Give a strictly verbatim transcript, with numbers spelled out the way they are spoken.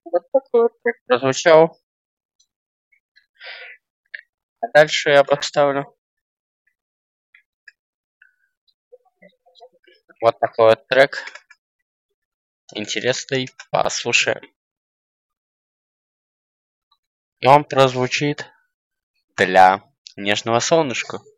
Вот такой вот трек прозвучал. А дальше я поставлю вот такой вот трек. Интересный, послушаем. И он прозвучит для нежного солнышка.